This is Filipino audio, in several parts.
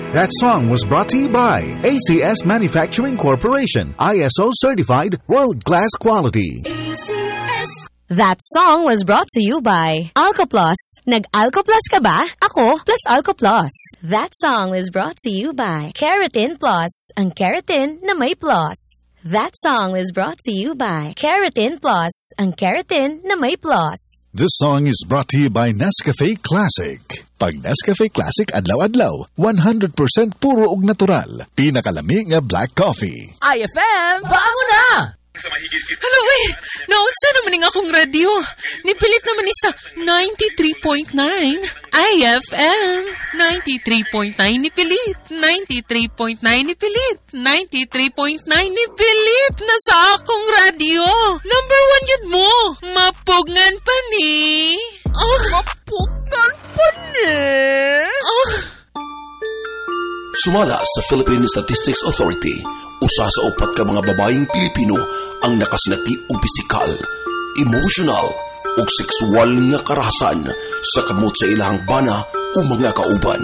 That song was brought to you by ACS Manufacturing Corporation, ISO certified, world-class quality. ACS. That song was brought to you by Alcoplus. Nag-Alcoplus ka ba? Ako plus Alcoplus. That song was brought to you by Keratin Plus. Ang keratin na may plus. That song was brought to you by Keratin Plus. Ang keratin na may plus. This song is brought to you by Nescafe Classic. Pag Nescafe Classic adlaw-adlaw, 100% puro ug natural. Pinakalami nga black coffee. IFM, bago na! Hello, naunsa naman nga akong radio. Nipilit naman ni sa 93.9. IFM, 93.9 nipilit. 93.9 nipilit. 93.9 nipilit na sa akong radio. Number 1 yun mo. Mapugngan pa ni. Mapugngan pa ni? Sumala sa Philippine Statistics Authority, usa sa 4 ka mga babaeng Pilipino ang nakasinati og pisikal, emotional ug sexual nga karahasan sa kamot sa ilahang bana o mga kauban.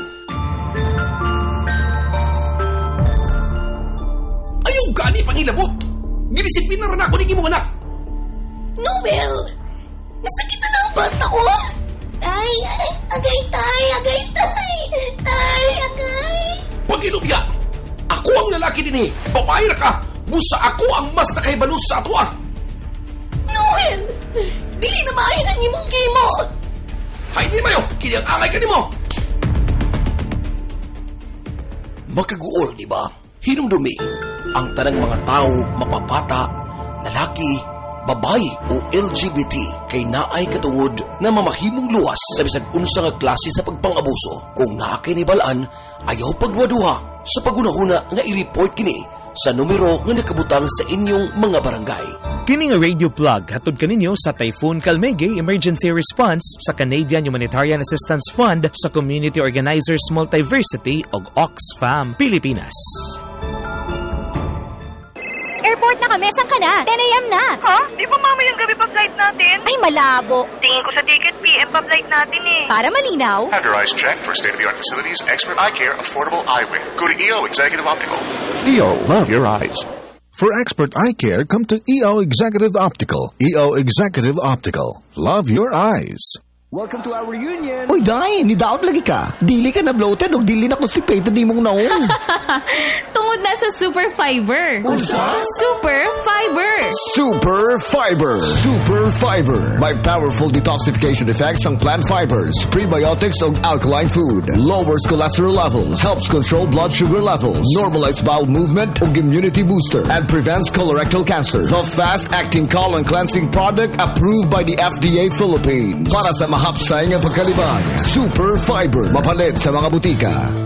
Ayaw gani pangilabot! Ginisipin na rin ako ni imong anak! Noel! Nasakitan na ang bata ko! Ay, agay! Pagilubya! Ako ang lalaki din babae na ka! Busa ako ang mas nakaibalos sa ato Noel! Dili na maayon ang imong kimo! Hay di mayo! Kini ang angay ka ni mo! Makaguol, di ba? Hinumdumi ang tanang mga tao, mapapata, lalaki, babae o LGBT kay naay katungod na mamahimong luwas sa bisag unsa nga klase sa pagpangabuso. Kung nakakinibalaan, ayaw pagwaduha sa pagunahuna nga i-report kini sa numero nga nakabutang sa inyong mga barangay. Kini nga radio plug hatod kaninyo sa Typhoon Kalmege Emergency Response sa Canadian Humanitarian Assistance Fund sa Community Organizers Multiversity ug Oxfam Pilipinas. Airport na kami. Saan ka na? 10 a.m. na. Ha? Di ba mamayang gabi pa flight natin? Ay, malabo. Tingin ko sa ticket, PM pa flight natin Para malinaw. Have your eyes checked for state-of-the-art facilities, expert eye care, affordable eyewear. Go to EO Executive Optical. EO, love your eyes. For expert eye care, come to EO Executive Optical. EO Executive Optical. Love your eyes. Welcome to our reunion! Uy, Day! Nidaot lagi ka. Dili ka na bloated o dili na constipated ni mong naong. Tungod na sa Super Fiber. Usa? Super Fiber! Super Fiber! Super Fiber! May powerful detoxification effects ang plant fibers, prebiotics o alkaline food. Lowers cholesterol levels, helps control blood sugar levels, normalize bowel movement o immunity booster, and prevents colorectal cancer. The fast-acting colon cleansing product approved by the FDA Philippines. Para sa mahapsay nga pagkalibang, Super Fiber. Mapalit sa mga butika.